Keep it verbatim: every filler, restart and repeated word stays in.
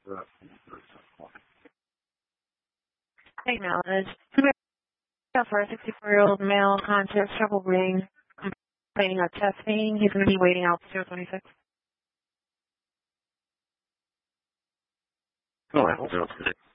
Hey, Melvin. For a sixty-four-year-old male, conscious, trouble breathing, complaining of chest pain. He's going to be waiting out zero twenty-six. Oh, I hope so.